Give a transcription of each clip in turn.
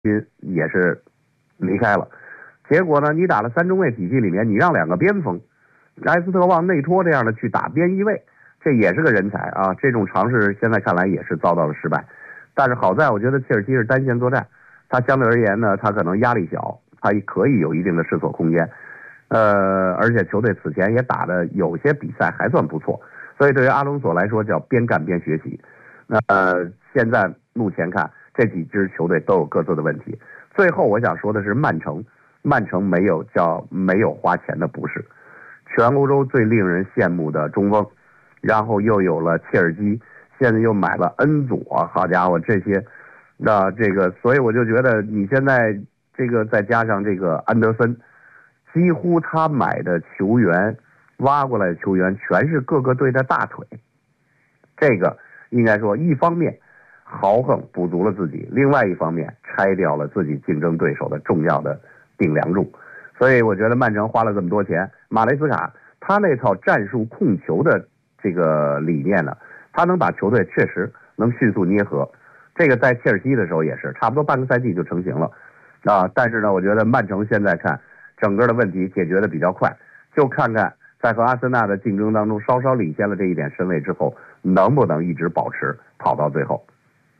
也是离开了。结果呢，你打了3中卫体系里面，你让2个边锋埃斯特旺、内托这样的去打边翼位，这也是个人才啊！这种尝试现在看来也是遭到了失败。但是好在我觉得切尔西是单线作战，他相对而言呢，他可能压力小，他可以有一定的试错空间。而且球队此前也打的有些比赛还算不错，所以对于阿隆索来说叫边干边学习。现在目前看这几支球队都有各自的问题。最后我想说的是曼城没有花钱的不是，全欧洲最令人羡慕的中锋，然后又有了切尔基，现在又买了恩佐，好家伙这些，所以我就觉得你现在这个再加上这个安德森，几乎他买的球员挖过来的球员全是各个队的大腿，这个应该说一方面豪横补足了自己，另外一方面拆掉了自己竞争对手的重要的顶梁柱。所以我觉得曼城花了这么多钱，马雷斯卡他那套战术控球的这个理念呢，他能把球队确实能迅速捏合，这个在切尔西的时候也是差不多半个赛季就成型了但是呢，我觉得曼城现在看整个的问题解决的比较快，就看看在和阿森纳的竞争当中稍稍领先了这一点身位之后，能不能一直保持跑到最后。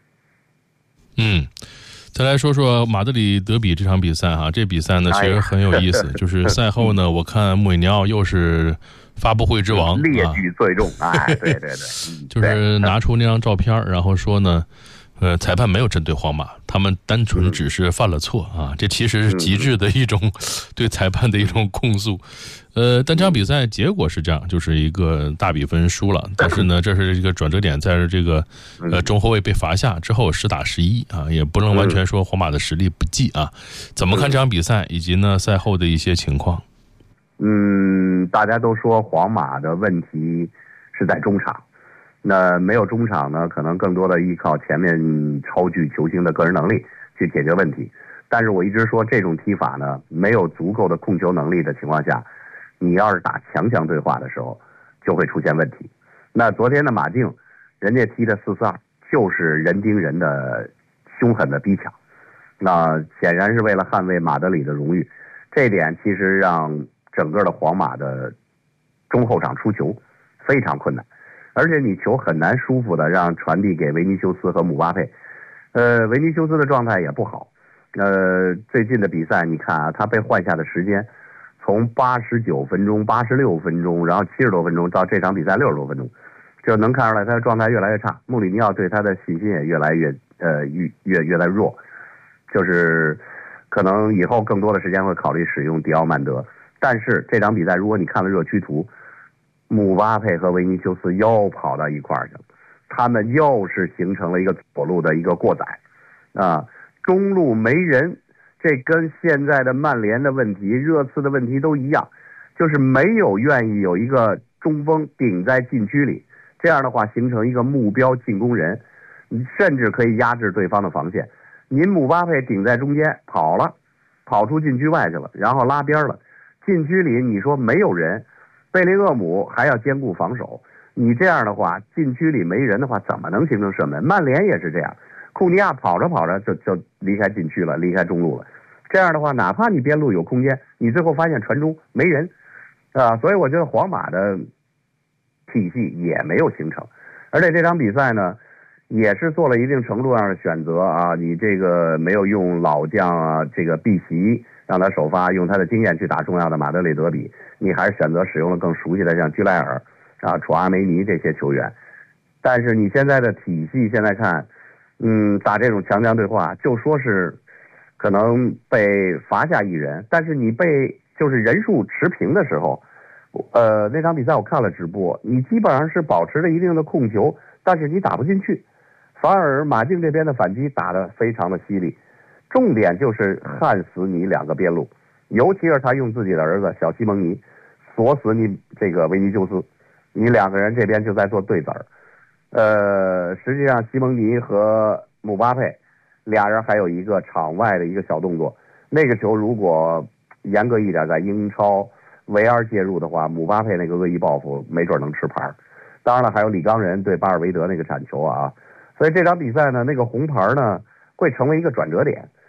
再来说说马德里德比这场比赛这比赛呢其实很有意思，就是赛后呢，我看穆里尼奥又是发布会之王， 列举最重，对， 就是拿出那张照片，然后说呢，裁判没有针对皇马，他们单纯只是犯了错这其实是极致的一种对裁判的一种控诉。但这场比赛结果是这样，就是一个大比分输了，但是呢，这是一个转折点，在这个中后卫被罚下之后10打11也不能完全说皇马的实力不济怎么看这场比赛以及呢赛后的一些情况？ 大家都说皇马的问题是在中场，那没有中场呢，可能更多的依靠前面超巨球星的个人能力去解决问题。但是我一直说这种踢法呢，没有足够的控球能力的情况下，你要是打强强对话的时候就会出现问题。那昨天的马竞人家踢的4-4-2就是人盯人的凶狠的逼抢，那显然是为了捍卫马德里的荣誉，这一点其实让整个的皇马的中后场出球非常困难，而且你球很难舒服的让传递给维尼修斯和姆巴佩。维尼修斯的状态也不好，最近的比赛你看他被换下的时间从89分钟、86分钟，然后70多分钟到这场比赛60多分钟，就能看出来他的状态越来越差。穆里尼奥对他的信心也越来越弱，就是可能以后更多的时间会考虑使用迪奥曼德。但是这场比赛如果你看了热区图，姆巴佩和维尼修斯又跑到一块儿去了，他们又是形成了一个左路的一个过载中路没人，这跟现在的曼联的问题、热刺的问题都一样，就是没有愿意有一个中锋顶在禁区里，这样的话形成一个目标进攻人，甚至可以压制对方的防线。您姆巴佩顶在中间跑出禁区外去了，然后拉边了，禁区里你说没有人，贝林厄姆还要兼顾防守，你这样的话禁区里没人的话怎么能形成射门？曼联也是这样，库尼亚跑着就离开禁区了，离开中路了，这样的话哪怕你边路有空间，你最后发现传中没人所以我觉得皇马的体系也没有形成。而且这场比赛呢也是做了一定程度上的选择你这个没有用老将这个碧玺让他首发，用他的经验去打重要的马德里德比，你还是选择使用了更熟悉的像居莱尔楚阿梅尼这些球员。但是你现在的体系现在看打这种强强对话，就说是可能被罚下一人，但是你被就是人数持平的时候那场比赛我看了直播，你基本上是保持了一定的控球，但是你打不进去，反而马竞这边的反击打得非常的犀利，重点就是焊死你2个边路，尤其是他用自己的儿子小西蒙尼锁死你这个维尼修斯，你2个人这边就在做对子实际上西蒙尼和姆巴佩俩人还有一个场外的一个小动作，那个球如果严格一点在英超VAR介入的话，姆巴佩那个恶意报复没准能吃牌。当然了，还有李刚仁对巴尔韦德那个铲球所以这场比赛呢，那个红牌呢会成为一个转折点。